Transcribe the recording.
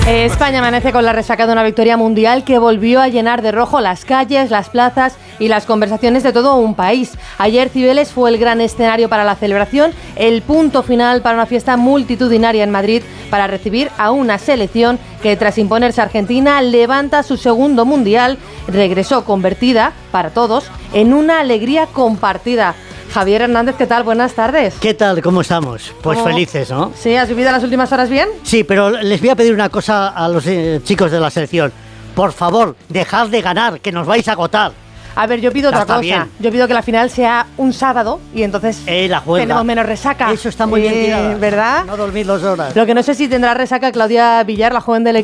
España amanece con la resaca de una victoria mundial que volvió a llenar de rojo las calles, las plazas y las conversaciones de todo un país. Ayer Cibeles fue el gran escenario para la celebración, el punto final para una fiesta multitudinaria en Madrid para recibir a una selección que tras imponerse a Argentina levanta su segundo mundial, regresó convertida, para todos, en una alegría compartida. Javier Hernández, ¿qué tal? Buenas tardes. ¿Qué tal? ¿Cómo estamos? Pues felices, ¿no? Sí, ¿has vivido las últimas horas bien? Sí, pero les voy a pedir una cosa a los chicos de la selección. Por favor, dejad de ganar, que nos vais a agotar. A ver, yo pido otra cosa. Bien. Yo pido que la final sea un sábado y entonces tenemos menos resaca. Eso está muy bien tirada. ¿Verdad? No dormir 2 horas. Lo que no sé si tendrá resaca Claudia Villar, la joven del